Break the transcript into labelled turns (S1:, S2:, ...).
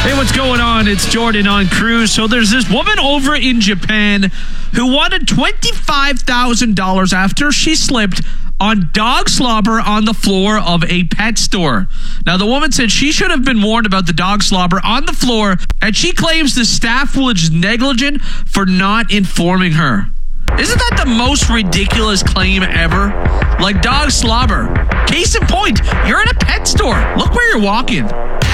S1: Hey, what's going on? It's Jordan on Cruise. So there's this woman over in Japan who wanted $25,000 after she slipped on dog slobber on the floor of a pet store. Now, the woman said she should have been warned about the dog slobber on the floor, and she claims the staff was negligent for not informing her. Isn't that the most ridiculous claim ever? Like dog slobber. Case in point, you're in a pet store. Look where you're walking.